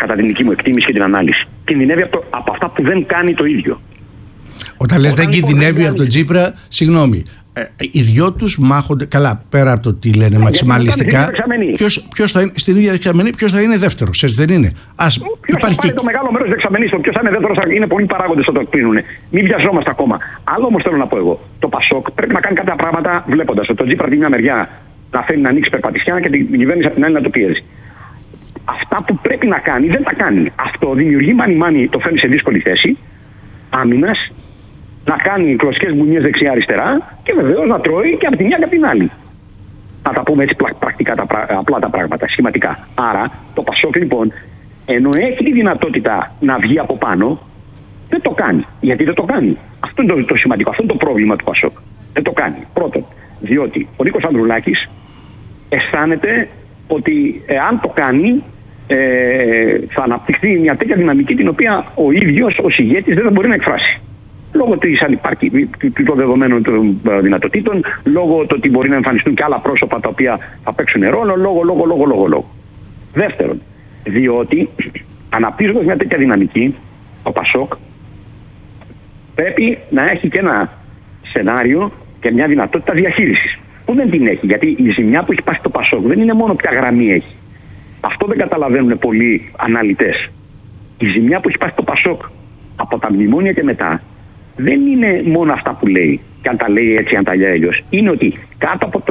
κατά την δική μου εκτίμηση και την ανάλυση. Κινδυνεύει από αυτά που δεν κάνει το ίδιο. Όταν λες δεν κινδυνεύει από τον Τσίπρα, συγγνώμη. Οι δυο τους μάχονται. Καλά, πέρα από το τι λένε μαξιμαλιστικά. Ποιος θα είναι στην ίδια δεξαμενή, ποιος θα είναι δεύτερος, έτσι δεν είναι? Ποιος θα πάρει το μεγάλο μέρος της δεξαμενής, ποιος θα είναι δεύτερος, είναι πολλοί παράγοντες που το κρίνουν. Μην βιαζόμαστε ακόμα. Άλλο όμως θέλω να πω εγώ. Το Πασόκ πρέπει να κάνει κάποια πράγματα βλέποντας ότι τον Τσίπρα από τη μια μεριά να θέλει να ανοίξει περπατησιά και την κυβέρνηση από την άλλη να το πιέζει. Αυτά που πρέπει να κάνει δεν τα κάνει. Αυτό δημιουργεί μάνι-μάνι, το φέρνει σε δύσκολη θέση άμυνας, να κάνει κλωσικές μπουνιές δεξιά-αριστερά και βεβαίως να τρώει και από τη μια και από την άλλη. Να τα πούμε έτσι πρακτικά, απλά τα πράγματα, σχηματικά. Άρα το Πασόκ λοιπόν, ενώ έχει τη δυνατότητα να βγει από πάνω, δεν το κάνει. Γιατί δεν το κάνει? Αυτό είναι το σημαντικό, αυτό είναι το πρόβλημα του Πασόκ. Δεν το κάνει. Πρώτον, διότι ο Νίκος Ανδρουλάκης αισθάνεται ότι εάν το κάνει θα αναπτυχθεί μια τέτοια δυναμική την οποία ο ίδιος ως ηγέτης δεν θα μπορεί να εκφράσει. Λόγω των δεδομένων των δυνατοτήτων, λόγω του ότι μπορεί να εμφανιστούν και άλλα πρόσωπα τα οποία θα παίξουν ρόλο, λόγω. Δεύτερον, διότι αναπτύσσοντας μια τέτοια δυναμική, ο Πασόκ πρέπει να έχει και ένα σενάριο και μια δυνατότητα διαχείρισης. Που δεν την έχει, γιατί η ζημιά που έχει πάσει το Πασόκ δεν είναι μόνο ποια γραμμή έχει. Αυτό δεν καταλαβαίνουν πολλοί αναλυτές. Η ζημιά που έχει πάσει το Πασόκ από τα μνημόνια και μετά δεν είναι μόνο αυτά που λέει, και αν τα λέει έτσι, αν τα λέει αλλιώς. Είναι ότι κάτω από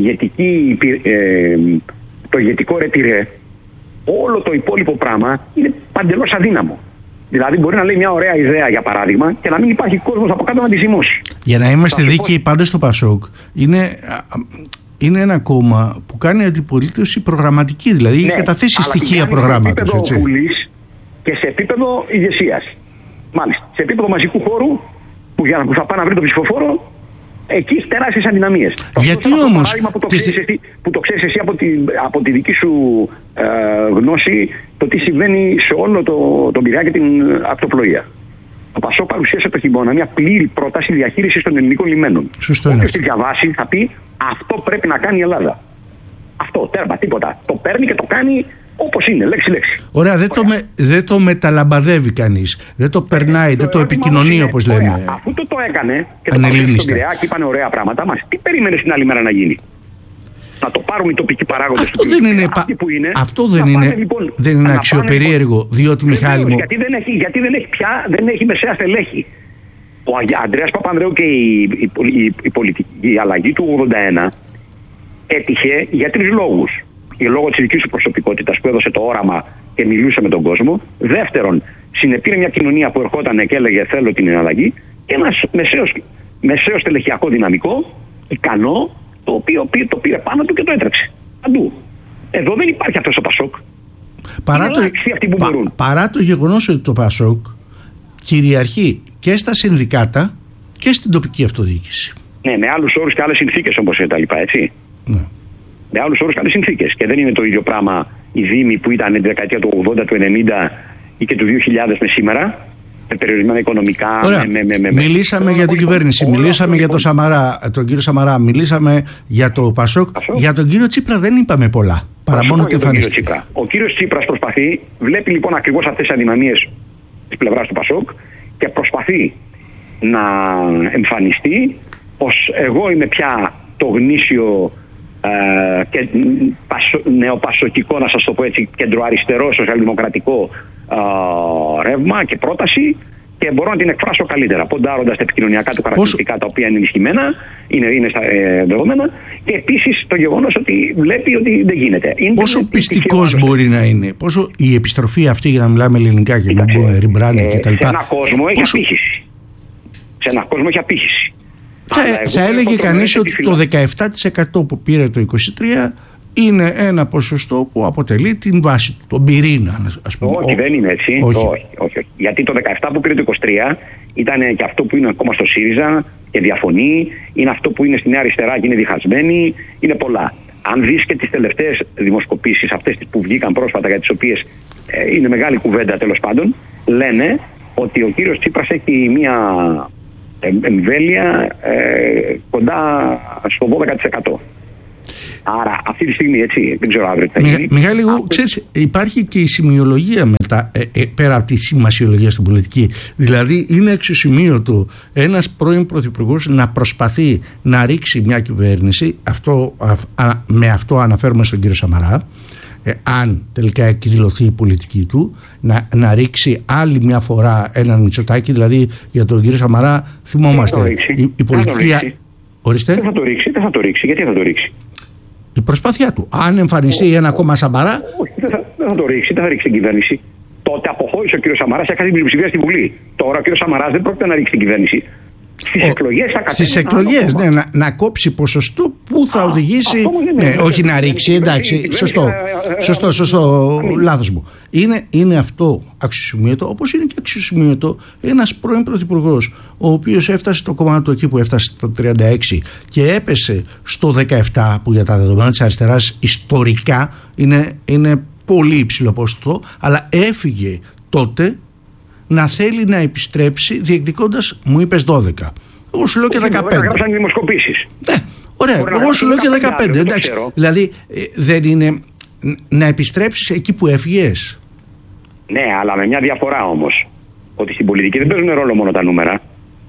το ηγετικό ρετυρέ, όλο το υπόλοιπο πράγμα είναι παντελώς αδύναμο. Δηλαδή, μπορεί να λέει μια ωραία ιδέα, για παράδειγμα, και να μην υπάρχει κόσμος από κάτω να τη ζυμώσει. Για να είμαστε δίκαιοι πάντως στο Πασόκ, είναι ένα κόμμα που κάνει αντιπολίτευση προγραμματική, δηλαδή έχει καταθέσει στοιχεία προγράμματος. Σε επίπεδο βουλής και σε επίπεδο ηγεσίας. Μάλιστα. Σε επίπεδο μαζικού χώρου, που θα πάει να βρει τον ψηφοφόρο, εκεί έχει τεράστιες αδυναμίες. Γιατί όμως? Που το ξέρεις εσύ από τη δική σου γνώση, το τι συμβαίνει σε όλο τον Πειραιά και την ακτοπλοεία. Το Πασόκ παρουσίασε το χειμώνα μια πλήρη πρόταση διαχείρισης των ελληνικών λιμένων. Σωστό είναι. Όποιος τη διαβάσει θα πει αυτό πρέπει να κάνει η Ελλάδα. Αυτό, τέρμα, τίποτα. Το παίρνει και το κάνει όπως είναι, λέξη-λέξη. Ωραία, δεν το μεταλαμπαδεύει κανείς. Δεν το περνάει, δεν το επικοινωνεί όπως λέμε. Αφού το έκανε και το παρουσίασε στον Πειραιά και είπανε ωραία πράγματα, μας τι περίμενε την άλλη μέρα να γίνει? Να το πάρουν οι τοπικοί παράγοντες. Αυτό δεν είναι αξιοπερίεργο, διότι Μιχάλη μου. Γιατί δεν έχει μεσαία στελέχη. Ο Ανδρέας Παπανδρέου και η αλλαγή του 81 έτυχε για 3 λόγους. Λόγω της δικής του προσωπικότητας που έδωσε το όραμα και μιλούσε με τον κόσμο. Δεύτερον, συνεπήρε μια κοινωνία που ερχόταν και έλεγε θέλω την αλλαγή. Και ένας μεσαίος τελεχειακό δυναμικό, ικανό, το οποίο το πήρε πάνω του και το έτρεξε. Παντού. Εδώ δεν υπάρχει αυτό ο Πασόκ. Παρά το γεγονός ότι το Πασόκ κυριαρχεί και στα συνδικάτα και στην τοπική αυτοδιοίκηση. Ναι, με άλλους όρους και άλλες συνθήκες όμως τα λοιπά, έτσι. Ναι. Με άλλους όρους και άλλες συνθήκες. Και δεν είναι το ίδιο πράγμα η Δήμη που ήταν τη δεκαετία του 80, του 90 ή και του 2000 με σήμερα. Με περιορισμένα οικονομικά. Μιλήσαμε για την κυβέρνηση, μιλήσαμε για τον κύριο Σαμαρά, μιλήσαμε για το Πασόκ. Για τον κύριο Τσίπρα δεν είπαμε πολλά. Παρά μόνο ότι εμφανίστηκε. Ο κύριος Τσίπρας προσπαθεί, βλέπει λοιπόν ακριβώς αυτές τις αδυναμίες της πλευράς του Πασόκ και προσπαθεί να εμφανιστεί ως εγώ είμαι πια το γνήσιο και νεοπασοκικό, να σας το πω έτσι, κεντροαριστερό σοσιαλδημοκρατικό ρεύμα και πρόταση και μπορώ να την εκφράσω καλύτερα, ποντάροντας τα επικοινωνιακά του χαρακτηριστικά τα οποία είναι ενισχυμένα, είναι στα δεδομένα, και επίσης το γεγονός ότι βλέπει ότι δεν γίνεται. Πόσο πιστικός μπορεί να είναι, πόσο η επιστροφή αυτή, για να μιλάμε ελληνικά και να πούμε rebranding κτλ. Σε ένα κόσμο έχει απήχηση. Σε ένα κόσμο έχει απήχηση. Θα έλεγε κανείς ότι το 17% που πήρε το 23% είναι ένα ποσοστό που αποτελεί την βάση του, τον πυρήνα, ας πούμε. Όχι, δεν είναι έτσι. Όχι. Γιατί το 17% που πήρε το 23% ήταν και αυτό που είναι ακόμα στο ΣΥΡΙΖΑ και διαφωνεί, είναι αυτό που είναι στη Νέα Αριστερά και είναι διχασμένοι, είναι πολλά. Αν δεις και τις τελευταίες δημοσκοπήσεις, αυτές που βγήκαν πρόσφατα, για τις οποίες είναι μεγάλη κουβέντα τέλος πάντων, λένε ότι ο κύριος Τσίπρας έχει μια εμβέλεια κοντά στο 12%. Άρα αυτή τη στιγμή, έτσι, δεν ξέρω αύριο τι θα γίνει. Μιχάλη, ξέρεις, υπάρχει και η σημειολογία μετά, πέρα από τη σημασιολογία στην πολιτική. Δηλαδή, είναι εξωσημείωτο ένας πρώην πρωθυπουργός να προσπαθεί να ρίξει μια κυβέρνηση. Με αυτό αναφέρουμε στον κύριο Σαμαρά. Αν τελικά εκδηλωθεί η πολιτική του, να ρίξει άλλη μια φορά έναν Μητσοτάκη. Δηλαδή, για τον κύριο Σαμαρά, θυμόμαστε η πολιτική. Ορίστε. Δεν θα το ρίξει. Γιατί θα το ρίξει? Η προσπάθειά του. Αν εμφανιστεί ένα κόμμα Σαμαρά. Όχι, δεν θα το ρίξει. Δεν θα ρίξει την κυβέρνηση. Τότε αποχώρησε ο κύριος Σαμαράς, έκανε την πλειοψηφία στη Βουλή. Τώρα ο κύριος Σαμαράς δεν πρόκειται να ρίξει την κυβέρνηση. Στις εκλογές θα κατέβει. Στις εκλογές, ναι, να κόψει ποσοστό που θα οδηγήσει. Ναι, όχι να ρίξει, εντάξει. Σωστό, λάθος μου. Είναι αυτό αξιοσημείωτο, όπως είναι και αξιοσημείωτο ένας πρώην πρωθυπουργός, ο οποίος έφτασε το κόμμα του εκεί που έφτασε το 36 και έπεσε στο 17, που για τα δεδομένα της αριστεράς ιστορικά είναι πολύ υψηλό ποσοστό, αλλά έφυγε τότε να θέλει να επιστρέψει διεκδικώντας, μου είπες 12. Εγώ σου λέω και 15. Γράψαν δημοσκοπήσεις. Ναι, ωραία. Εγώ σου λέω και 15. Εντάξει. Δηλαδή δεν είναι να επιστρέψεις εκεί που έφυγες? Ναι, αλλά με μια διαφορά όμως. Ότι στην πολιτική δεν παίζουν ρόλο μόνο τα νούμερα.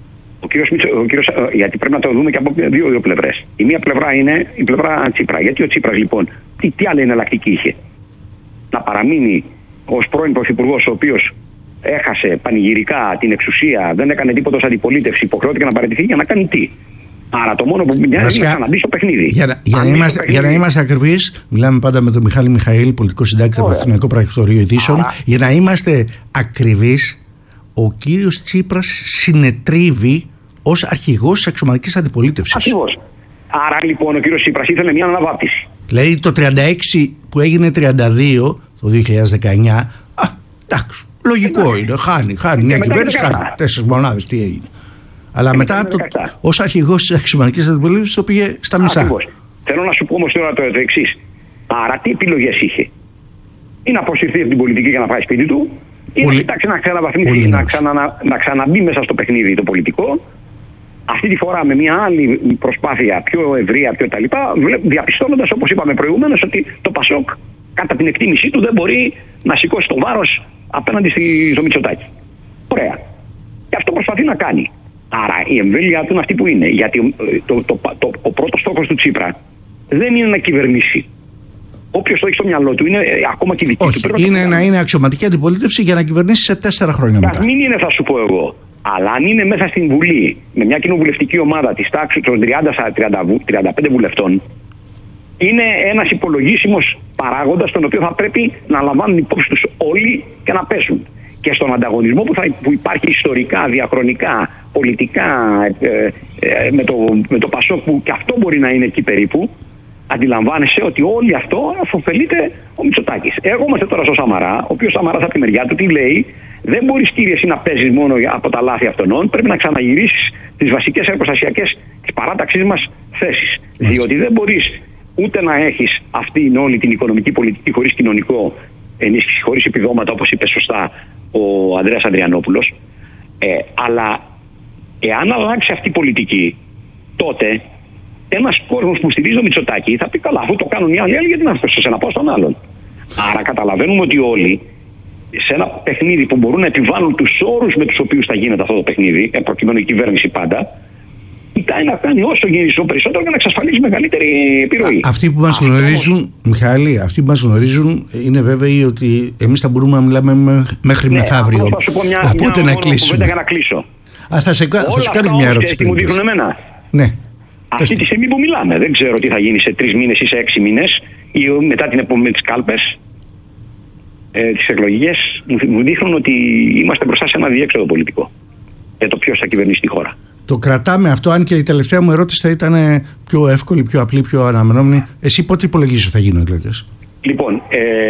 Γιατί πρέπει να το δούμε και από δύο πλευρές. Η μία πλευρά είναι η πλευρά Τσίπρα. Γιατί ο Τσίπρας λοιπόν, τι άλλη εναλλακτική είχε? Να παραμείνει ως πρώην πρωθυπουργός, ο οποίος έχασε πανηγυρικά την εξουσία, δεν έκανε τίποτα ως αντιπολίτευση, υποχρεώθηκε να παραιτηθεί για να κάνει τι? Άρα το μόνο που μοιάζει είναι να μπει στο παιχνίδι. Για να είμαστε ακριβείς, μιλάμε πάντα με τον Μιχάλη Μιχαήλ, πολιτικό συντάκτη από το Εθνικό Πρακτορείο Ειδήσεων. Για να είμαστε ακριβείς, ο κύριος Τσίπρας συνετρίβει ως αρχηγός της αξιωματικής αντιπολίτευσης. Ακριβώς. Άρα λοιπόν ο κύριος Τσίπρας ήθελε μια αναβάπτιση. Δηλαδή το 36 που έγινε 32 το 2019, εντάξει. Λογικό είναι, χάνει μια κυβέρνηση, χάνει 4 μονάδες, τι έγινε. Αλλά μετά ως αρχηγός της αξιωματικής αντιπολίτευσης το πήγε στα μισά. Ακριβώς. Θέλω να σου πω όμως τώρα το εξής. Άρα τι επιλογές είχε? Ή να αποσυρθεί από την πολιτική για να πάει σπίτι του, ή να κοιτάξει να ξαναβαθμίσει, να ξαναμπεί μέσα στο παιχνίδι το πολιτικό. Αυτή τη φορά με μια άλλη προσπάθεια πιο ευρεία, πιο τα λοιπά, διαπιστώνοντας, όπως είπαμε προηγουμένως, ότι το ΠΑΣΟΚ κατά την εκτίμησή του δεν μπορεί να σηκώσει το βάρος απέναντι στο Μητσοτάκη. Ωραία. Και αυτό προσπαθεί να κάνει. Άρα η εμβέλειά του είναι αυτή που είναι. Γιατί ο πρώτος στόχος του Τσίπρα δεν είναι να κυβερνήσει. Όποιος το έχει στο μυαλό του είναι ακόμα και δική του. Είναι να είναι αξιωματική αντιπολίτευση για να κυβερνήσει σε 4 χρόνια μετά. Μην είναι, θα σου πω εγώ. Αλλά αν είναι μέσα στην Βουλή με μια κοινοβουλευτική ομάδα της τάξης των 30-35 βουλευτών, είναι ένας υπολογίσιμος παράγοντας τον οποίο θα πρέπει να λαμβάνουν υπόψη τους όλοι και να πέσουν. Και στον ανταγωνισμό που υπάρχει ιστορικά, διαχρονικά, πολιτικά με το ΠΑΣΟΚ, που και αυτό μπορεί να είναι εκεί περίπου, αντιλαμβάνεσαι ότι όλη αυτό ωφελείται ο Μητσοτάκης. Έρχομαστε τώρα στο Σαμαρά, ο οποίος Σαμαράς από τη μεριά του τι λέει? Δεν μπορείς, κύριε, εσύ να παίζεις μόνο από τα λάθη αυτών, πρέπει να ξαναγυρίσεις τις βασικές εργοστασιακές της παράταξής μας θέσεις. Διότι δεν μπορείς ούτε να έχεις αυτή όλη την οικονομική πολιτική χωρίς κοινωνικό ενίσχυση, χωρίς επιδόματα, όπως είπε σωστά ο Ανδρέας Ανδριανόπουλος. Αλλά εάν αλλάξει αυτή η πολιτική, τότε ένας κόσμος που στηρίζει το Μητσοτάκη θα πει: καλά, αφού το κάνουν οι άλλοι, γιατί να σε να πάω στον άλλον. Άρα καταλαβαίνουμε ότι όλοι σε ένα παιχνίδι που μπορούν να επιβάλλουν τους όρους με τους οποίους θα γίνεται αυτό το παιχνίδι, προκειμένου η κυβέρνηση πάντα, κοιτάει να κάνει όσο γίνει περισσότερο για να εξασφαλίσει μεγαλύτερη επιρροή. Αυτοί που μας γνωρίζουν, Μιχάλη, αυτοί που μας γνωρίζουν είναι βέβαιοι ότι εμείς θα μπορούμε να μιλάμε μέχρι μεθαύριο. Θα σου πω μια να κλείσουμε. Για να κλείσω. Θα σου κάνω μια ερώτηση. Μου δείχνουν εμένα. Ναι. Αυτή τη στιγμή που μιλάμε, δεν ξέρω τι θα γίνει σε 3 μήνες ή σε 6 μήνες ή μετά την επόμενη τις κάλπες, τις εκλογικές, μου δείχνουν ότι είμαστε μπροστά σε ένα διέξοδο πολιτικό για το ποιος θα κυβερνήσει τη χώρα. Το κρατάμε αυτό, αν και η τελευταία μου ερώτηση θα ήταν πιο εύκολη, πιο απλή, πιο αναμενόμενη. Εσύ πότε υπολογίζεις ότι θα γίνουν εκλογές? Λοιπόν,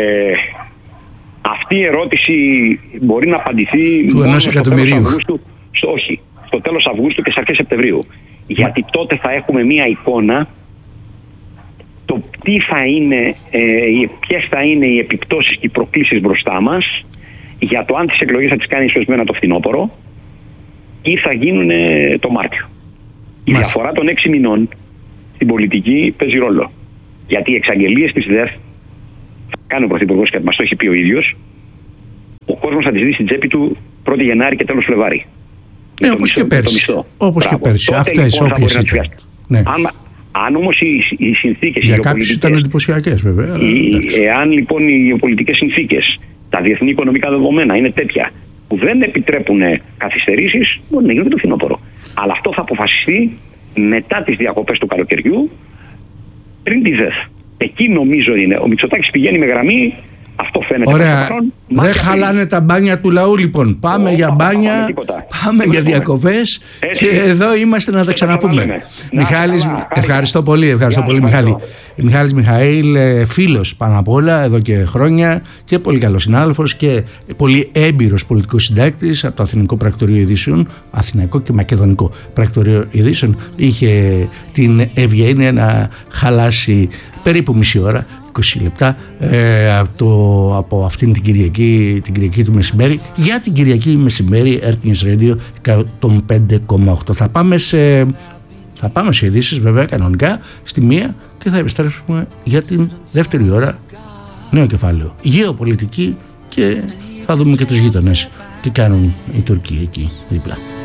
αυτή η ερώτηση μπορεί να απαντηθεί του 1 εκατομμυρίου. Όχι, στο τέλος Αυγούστου και στις αρχές Σεπτεμβρίου. Γιατί τότε θα έχουμε μία εικόνα το τι θα είναι, ποιες θα είναι οι επιπτώσεις και οι προκλήσεις μπροστά μας, για το αν τις εκλογές θα τις κάνει σωσμένα το φθινόπωρο ή θα γίνουν το Μάρτιο. Η διαφορά των 6 μηνών στην πολιτική παίζει ρόλο. Γιατί οι εξαγγελίες της ΔΕΘ θα κάνει ο Πρωθυπουργός και μας το έχει πει ο ίδιος, ο κόσμος θα τις δει στην τσέπη του 1η Γενάρη και τέλος Φλεβάρη. Όπως και πέρσι. Όπως και πέρσι. Αυτές όποιες ήταν. Ναι. Αν όμως οι συνθήκες. Για κάποιους ήταν εντυπωσιακές βέβαια. Εάν λοιπόν οι γεωπολιτικές συνθήκες, τα διεθνή οικονομικά δεδομένα είναι τέτοια που δεν επιτρέπουν καθυστερήσεις, μπορεί να γίνει και το φθινόπωρο. Αλλά αυτό θα αποφασιστεί μετά τις διακοπές του καλοκαιριού, πριν τη ΔΕΘ. Εκεί νομίζω είναι. Ο Μητσοτάκης πηγαίνει με γραμμή. Αυτό φαίνεται. Ωραία. Δεν χαλάνε τα μπάνια του λαού, λοιπόν. Πάμε για μπάνια, πάμε για διακοπές και εδώ είμαστε να τα ξαναπούμε. Μιχάλης, ευχαριστώ πολύ, Μιχάλη. Μιχάλης Μιχαήλ, φίλος πάνω απ' όλα εδώ και χρόνια και πολύ καλός συνάδελφος και πολύ έμπειρος πολιτικός συντάκτης από το Αθηνικό Πρακτορείο Ειδήσεων, Αθηναϊκό και Μακεδονικό Πρακτορείο Ειδήσεων. Είχε την ευγένεια να χαλάσει περίπου μισή ώρα, 20 λεπτά από αυτήν την Κυριακή του μεσημέρι, για την Κυριακή μεσημέρι Earth News Radio 105,8. Θα πάμε σε ειδήσεις βέβαια κανονικά στη 1 και θα επιστρέψουμε για την δεύτερη ώρα, νέο κεφάλαιο γεωπολιτική, και θα δούμε και τους γείτονες τι κάνουν οι Τούρκοι εκεί δίπλα.